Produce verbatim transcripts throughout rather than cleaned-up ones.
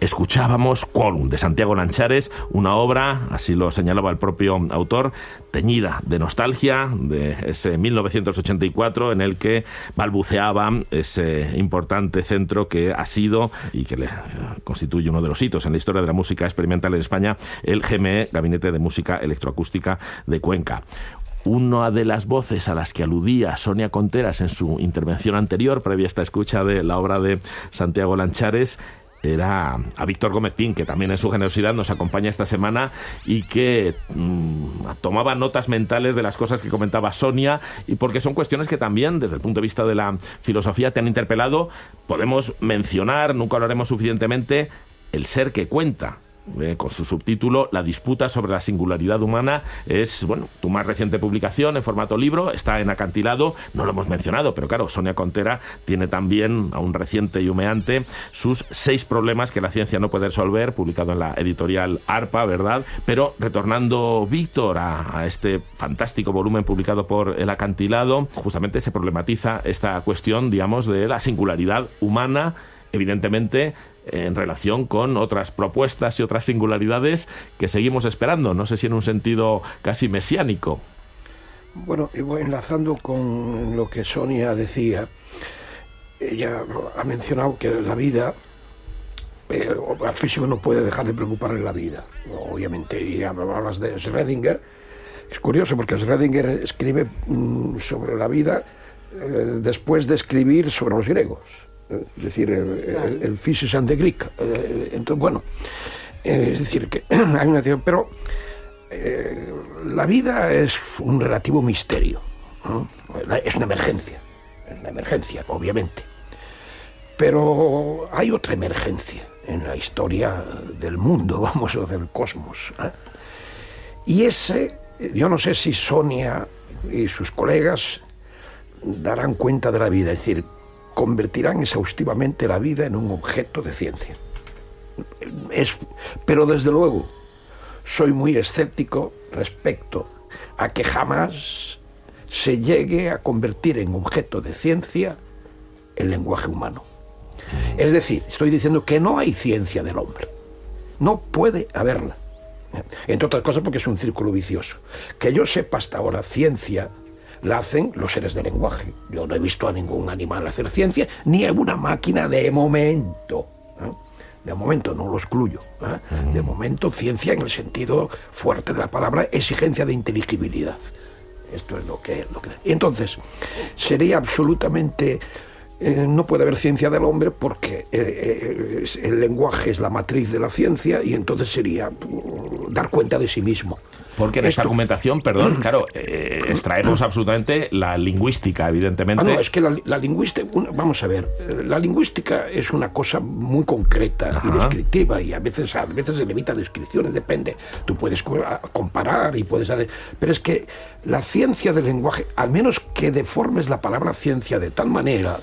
escuchábamos Quorum, de Santiago Lanchares, una obra, así lo señalaba el propio autor, teñida de nostalgia, de ese mil novecientos ochenta y cuatro, en el que balbuceaba ese importante centro que ha sido y que le constituye uno de los hitos en la historia de la música experimental en España, el G M E, Gabinete de Música Electroacústica de Cuenca. Una de las voces a las que aludía Sonia Conteras en su intervención anterior, previa a esta escucha de la obra de Santiago Lanchares, era a Víctor Gómez Pin, que también en su generosidad nos acompaña esta semana y que mmm, tomaba notas mentales de las cosas que comentaba Sonia, y porque son cuestiones que también, desde el punto de vista de la filosofía, te han interpelado. Podemos mencionar, nunca lo haremos suficientemente, El ser que cuenta, Eh, con su subtítulo La disputa sobre la singularidad humana. Es, bueno, tu más reciente publicación en formato libro, está en Acantilado, no lo hemos mencionado, pero claro, Sonia Contera tiene también, aún reciente y humeante, sus seis problemas que la ciencia no puede resolver, publicado en la editorial ARPA, ¿verdad? Pero retornando, Víctor, a, a este fantástico volumen publicado por El Acantilado, justamente se problematiza esta cuestión, digamos, de la singularidad humana, evidentemente en relación con otras propuestas y otras singularidades que seguimos esperando, no sé si en un sentido casi mesiánico. Bueno, y voy enlazando con lo que Sonia decía. Ella ha mencionado que la vida, eh, al físico no puede dejar de preocuparle la vida, obviamente, y hablas de Schrödinger. Es curioso porque Schrödinger escribe mm, sobre la vida eh, después de escribir sobre los griegos. Es decir, el, el, el Physis and the Greek. Eh, entonces, bueno, eh, es decir, que hay una teoría, pero eh, la vida es un relativo misterio, ¿no? Es una emergencia, es una emergencia, obviamente. Pero hay otra emergencia en la historia del mundo, vamos, o del cosmos, ¿eh? Y ese, yo no sé si Sonia y sus colegas darán cuenta de la vida, es decir, convertirán exhaustivamente la vida en un objeto de ciencia. Es, pero desde luego soy muy escéptico respecto a que jamás se llegue a convertir en objeto de ciencia el lenguaje humano. Es decir, estoy diciendo que no hay ciencia del hombre. No puede haberla. Entre otras cosas porque es un círculo vicioso. Que yo sepa hasta ahora, ciencia la hacen los seres de lenguaje. Yo no he visto a ningún animal hacer ciencia, ni a una máquina de momento. ¿eh? De momento, no lo excluyo. ¿eh? De momento, ciencia en el sentido fuerte de la palabra, exigencia de inteligibilidad. Esto es lo que... Lo que... Entonces, sería absolutamente... Eh, no puede haber ciencia del hombre porque eh, eh, el lenguaje es la matriz de la ciencia y entonces sería uh, dar cuenta de sí mismo. Porque en Esto... esta argumentación, perdón, claro, eh, extraemos absolutamente la lingüística, evidentemente. Ah, no, es que la, la lingüística, vamos a ver, la lingüística es una cosa muy concreta. Ajá. Y descriptiva, y a veces a veces se le evita descripciones, depende. Tú puedes comparar y puedes hacer... Pero es que la ciencia del lenguaje, al menos que deformes la palabra ciencia de tal manera...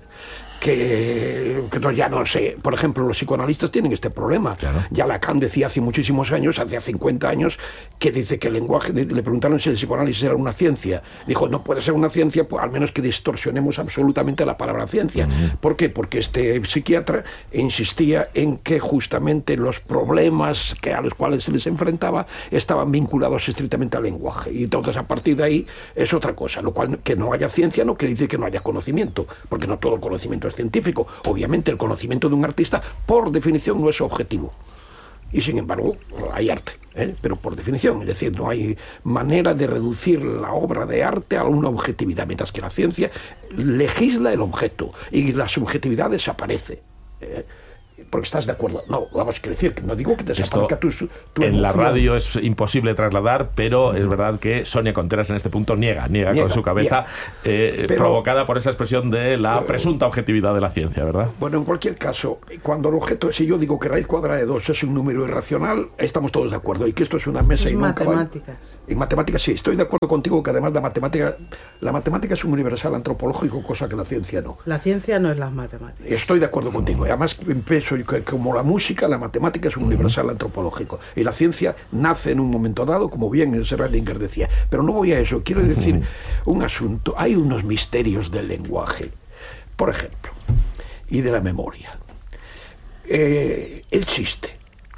Que, que ya no sé, por ejemplo, los psicoanalistas tienen este problema. Claro. Ya Lacan decía hace muchísimos años, hace cincuenta años, que dice que el lenguaje, le preguntaron si el psicoanálisis era una ciencia. Dijo, no puede ser una ciencia, pues, al menos que distorsionemos absolutamente la palabra ciencia. Uh-huh. ¿Por qué? Porque este psiquiatra insistía en que justamente los problemas que a los cuales se les enfrentaba estaban vinculados estrictamente al lenguaje. Y entonces, a partir de ahí, es otra cosa. Lo cual, que no haya ciencia no quiere decir que no haya conocimiento, porque no todo conocimiento es científico. Obviamente el conocimiento de un artista por definición no es objetivo y sin embargo hay arte, ¿eh? Pero por definición, es decir, no hay manera de reducir la obra de arte a una objetividad, mientras que la ciencia legisla el objeto y la subjetividad desaparece. ¿eh? Porque estás de acuerdo. No, vamos a decir que no digo que te desaparezca tu, tu en emoción. La radio es imposible trasladar, pero uh-huh. es verdad que Sonia Conteras en este punto niega, niega, niega con su cabeza, eh, pero, provocada por esa expresión de la uh, presunta objetividad de la ciencia, ¿verdad? Bueno, en cualquier caso, cuando el objeto, si yo digo que raíz cuadrada de dos es un número irracional, estamos todos de acuerdo, y que esto es una mesa es y no un caballo. matemáticas. En matemáticas sí, estoy de acuerdo contigo que además la matemática, la matemática es un universal antropológico, cosa que la ciencia no. La ciencia no es las matemáticas. Estoy de acuerdo contigo, y además pienso que como la música, la matemática es un universal antropológico y la ciencia nace en un momento dado, como bien Schrödinger decía. Pero no voy a eso, quiero decir un asunto. Hay unos misterios del lenguaje, por ejemplo, y de la memoria. eh, el chiste.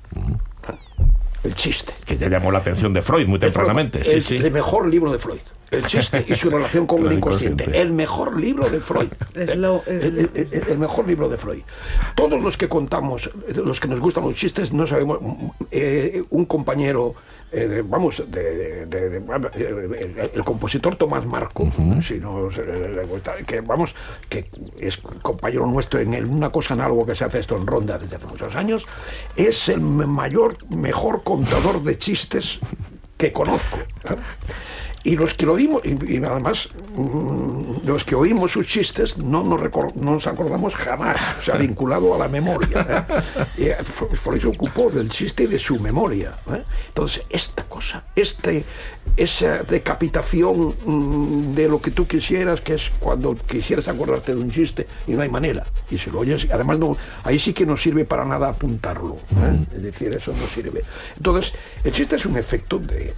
El chiste. Que ya llamó la atención de Freud muy tempranamente. Es sí, el, sí. el mejor libro de Freud. El chiste y su relación con el inconsciente. inconsciente. El mejor libro de Freud. Es lo- es- el, el- el- el mejor libro de Freud. Todos los que contamos, los que nos gustan los chistes, no sabemos. eh, un compañero, eh, de- vamos, de, de- de- de- el, el compositor Tomás Marco, uh-huh. si no, que vamos, que es compañero nuestro en el, una cosa análoga que se hace esto en Ronda desde hace muchos años, es el mayor, mejor contador de chistes que conozco. ¿eh? Y los que lo oímos, y, y además, mmm, los que oímos sus chistes no nos, record, no nos acordamos jamás, o sea, vinculado a la memoria. ¿eh? Y Freud se ocupó del chiste y de su memoria. ¿eh? Entonces, esta cosa, este, esa decapitación mmm, de lo que tú quisieras, que es cuando quisieras acordarte de un chiste y no hay manera. Y si lo oyes, además, no, ahí sí que no sirve para nada apuntarlo. ¿eh? Es decir, eso no sirve. Entonces, el chiste es un efecto de,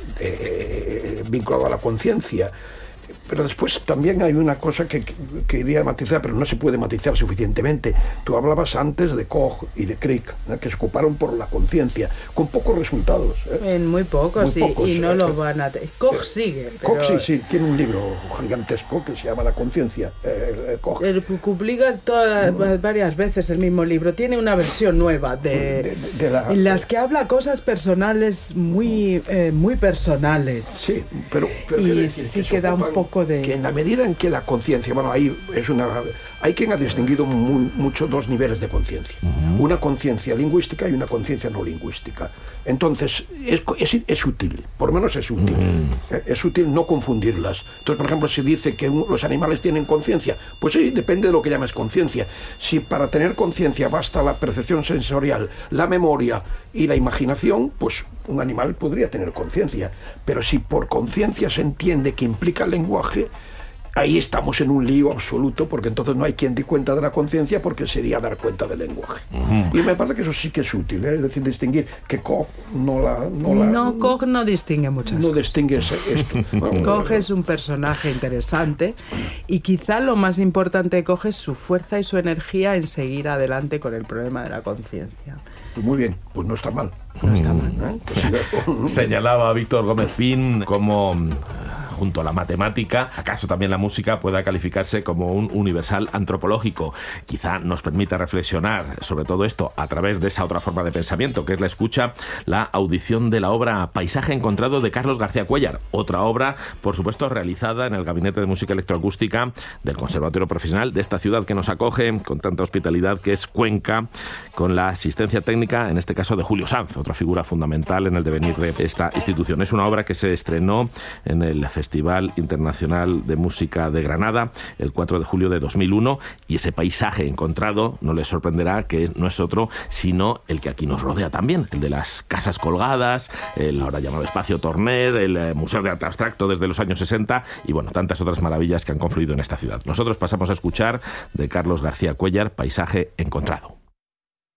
de, vinculado a la conciencia, pero después también hay una cosa que, que quería matizar, pero no se puede matizar suficientemente. Tú hablabas antes de Koch y de Crick, ¿no? Que se ocuparon por la conciencia, con pocos resultados. ¿eh? En muy pocos, muy sí, pocos y no eh, lo van a... Te- Koch sigue. Koch pero- sí, sí, tiene un libro gigantesco que se llama La conciencia. Eh, eh, Koch. El- publicas todas, varias veces el mismo libro. Tiene una versión nueva de, De- de- de la- en las que habla cosas personales muy, eh, muy personales. Sí, pero, pero Y quiero decir sí se que da un ocupan- poco de- que en la medida en que la conciencia, bueno, ahí es una, hay quien ha distinguido muy, mucho dos niveles de conciencia, uh-huh. una conciencia lingüística y una conciencia no lingüística. Entonces es, es, es útil, por lo menos es útil, uh-huh. es útil no confundirlas. Entonces, por ejemplo, si dice que un, los animales tienen conciencia, pues sí, depende de lo que llames conciencia. Si para tener conciencia basta la percepción sensorial, la memoria y la imaginación, pues un animal podría tener conciencia. Pero si por conciencia se entiende que implica el lenguaje, ahí estamos en un lío absoluto, porque entonces no hay quien dé cuenta de la conciencia, porque sería dar cuenta del lenguaje. Uh-huh. Y me parece que eso sí que es útil, ¿eh? Es decir, distinguir que Koch no la... No, la, no Koch no distingue muchas no cosas. No distingue esto. Bueno, Koch es un personaje interesante y quizá lo más importante de Koch es su fuerza y su energía en seguir adelante con el problema de la conciencia. Pues muy bien, pues no está mal. No está mal. ¿Eh? Que siga. Señalaba Víctor Gómez Pin como, junto a la matemática, acaso también la música pueda calificarse como un universal antropológico. Quizá nos permita reflexionar sobre todo esto a través de esa otra forma de pensamiento, que es la escucha, la audición de la obra Paisaje encontrado de Carlos García Cuéllar, otra obra, por supuesto, realizada en el Gabinete de Música Electroacústica del Conservatorio Profesional de esta ciudad que nos acoge con tanta hospitalidad, que es Cuenca, con la asistencia técnica, en este caso, de Julio Sanz, otra figura fundamental en el devenir de esta institución. Es una obra que se estrenó en el Festival Internacional de Música de Granada el cuatro de julio de dos mil uno, y ese paisaje encontrado no les sorprenderá que no es otro sino el que aquí nos rodea también, el de las casas colgadas, el ahora llamado Espacio Torner, el Museo de Arte Abstracto desde los años sesenta y bueno, tantas otras maravillas que han confluido en esta ciudad. Nosotros pasamos a escuchar de Carlos García Cuéllar Paisaje encontrado.